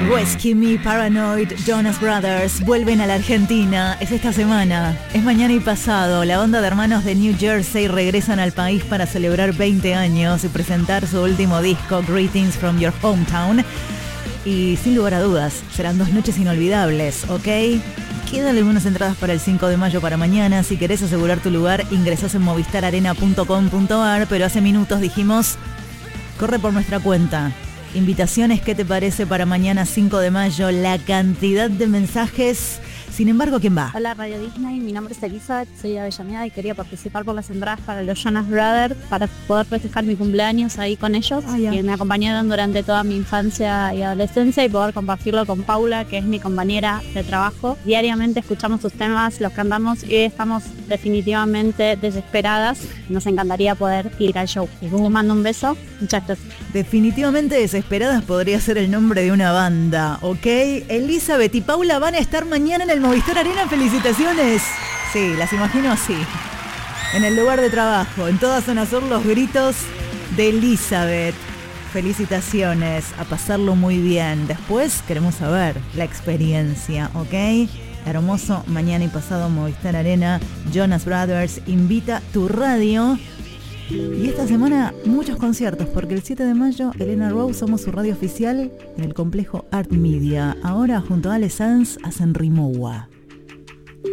Rescue Me, Paranoid, Jonas Brothers vuelven a la Argentina. Es esta semana, es mañana y pasado. La banda de hermanos de New Jersey regresan al país para celebrar 20 años y presentar su último disco, Greetings from Your Hometown. Y sin lugar a dudas, serán 2 noches inolvidables, ¿ok? Quedan algunas entradas para el 5 de mayo para mañana. Si querés asegurar tu lugar, ingresás en movistararena.com.ar. Pero hace minutos dijimos, corre por nuestra cuenta. Invitaciones, ¿qué te parece para mañana 5 de mayo? La cantidad de mensajes. Sin embargo, ¿quién va? Hola Radio Disney, mi nombre es Elizabeth, soy de Avellaneda y quería participar por las entradas para los Jonas Brothers para poder festejar mi cumpleaños ahí con ellos, que me acompañaron durante toda mi infancia y adolescencia, y poder compartirlo con Paula, que es mi compañera de trabajo. Diariamente escuchamos sus temas, los cantamos y estamos definitivamente desesperadas. Nos encantaría poder ir al show. Les mando un beso, muchas gracias. Definitivamente Desesperadas podría ser el nombre de una banda, ¿ok? Elizabeth y Paula van a estar mañana en el Movistar Arena. ¡Felicitaciones! Sí, las imagino así, en el lugar de trabajo, en toda Zona Sur, los gritos de Elizabeth. Felicitaciones, a pasarlo muy bien. Después queremos saber la experiencia, ¿ok? Hermoso, mañana y pasado Movistar Arena. Jonas Brothers invita tu radio. Y esta semana muchos conciertos, porque el 7 de mayo Elena Rose somos su radio oficial en el complejo Art Media. Ahora junto a Ale Sanz hacen Rimowa.